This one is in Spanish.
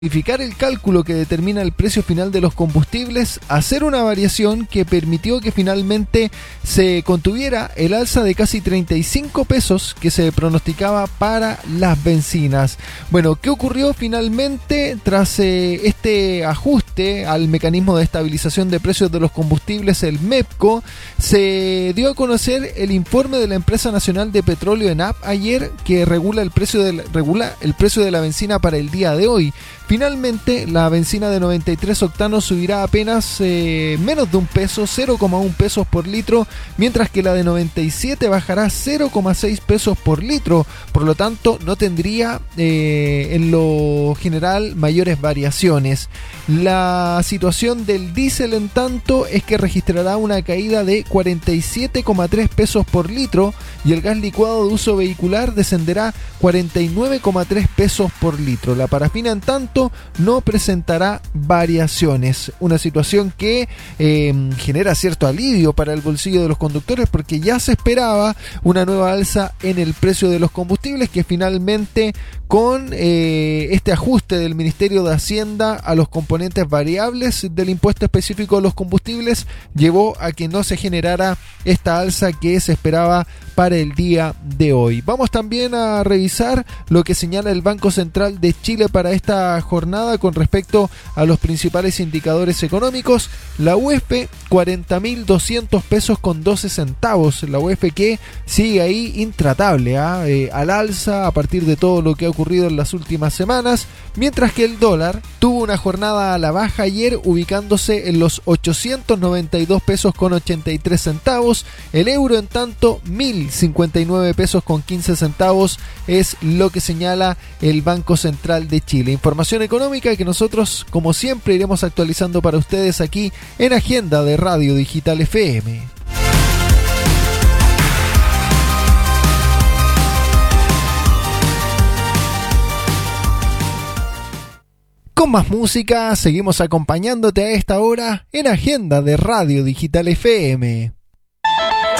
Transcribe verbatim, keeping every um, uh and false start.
modificar el cálculo que determina el precio final de los combustibles, hacer una variación que permitió que finalmente se contuviera el alza de casi treinta y cinco pesos que se pronosticaba para las bencinas. Bueno, ¿qué ocurrió finalmente tras eh, este ajuste al mecanismo de estabilización de precios de los combustibles, el MEPCO? Se dio a conocer el informe de la Empresa Nacional de Petróleo ENAP ayer, que regula el precio de la, regula el precio de la bencina para el día de hoy. Finalmente, la bencina de noventa y tres octanos subirá apenas eh, menos de un peso, cero coma uno pesos por litro, mientras que la de noventa y siete bajará cero coma seis pesos por litro. Por lo tanto, no tendría eh, en lo general mayores variaciones. La situación del diésel, en tanto, es que registrará una caída de cuarenta y siete coma tres pesos por litro y el gas licuado de uso vehicular descenderá cuarenta y nueve coma tres pesos por litro. La parafina, en tanto, no presentará variaciones, una situación que eh, genera cierto alivio para el bolsillo de los conductores, porque ya se esperaba una nueva alza en el precio de los combustibles, que finalmente con eh, este ajuste del Ministerio de Hacienda a los componentes variables del impuesto específico de los combustibles llevó a que no se generara esta alza que se esperaba para el día de hoy. Vamos también a revisar lo que señala el Banco Central de Chile para esta jornada con respecto a los principales indicadores económicos. La U E F, cuarenta mil doscientos pesos con doce centavos. La U E F que sigue ahí intratable, ¿eh? Eh, al alza a partir de todo lo que ha ocurrido en las últimas semanas, mientras que el dólar tuvo una jornada a la baja ayer, ubicándose en los ochocientos noventa y dos pesos con ochenta y tres centavos. El euro, en tanto, mil cincuenta y nueve pesos con quince centavos es lo que señala el Banco Central de Chile. Información económica que nosotros, como siempre, iremos actualizando para ustedes aquí en Agenda de Radio Digital F M. Con más música, seguimos acompañándote a esta hora en Agenda de Radio Digital F M.